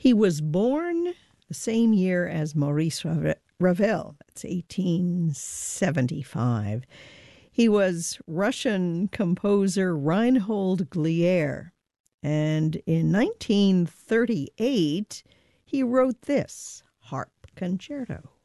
He was born the same year as Maurice Ravel. That's 1875. He was Russian composer Reinhold Glier. And in 1938, he wrote this harp concerto.